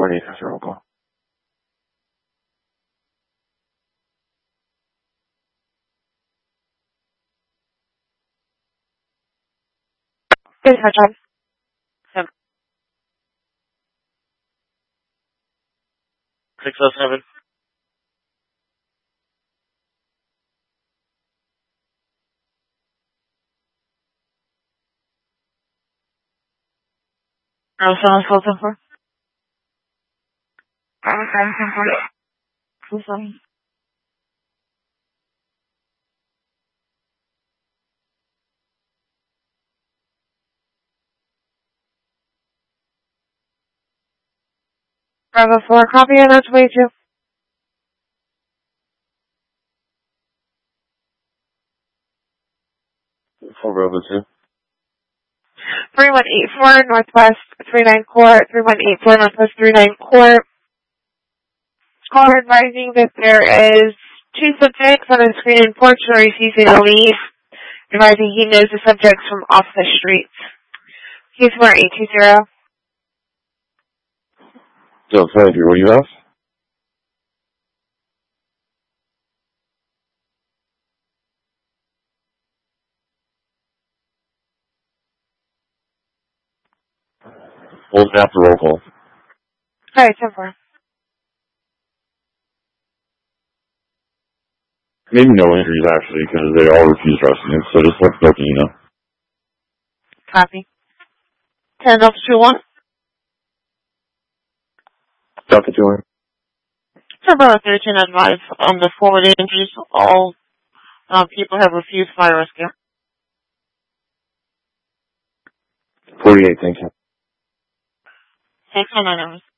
1-8 after roll call. Good, John. 607. I'm someone's closing for. Who's on? Bravo 4, copy on its way to. For Bravo 2. 3184 Northwest 39 Court, 3184 Northwest 39 Court. Caller advising that there is 2 subjects on a screen and porch and are refusing to leave. Advising he knows the subjects from off the streets. Case number 820. So, thank you. What do you have? Hold after roll call. Alright, 10-4. Maybe no injuries, actually, because they all refused resting, so just let Doki know. Copy. 10 Delta 2-1. Delta 2-1. For Bravo 13 advise on the forward injuries, all people have refused fire rescue. 48, thank you. 609 hours.